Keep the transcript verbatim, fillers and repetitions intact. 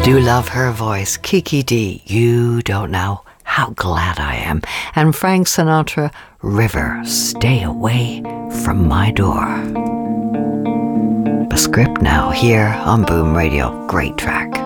Do love her voice. Kiki D, you don't know how glad I am. And Frank Sinatra, River, stay away from my door. The script now here on Boom Radio. Great track.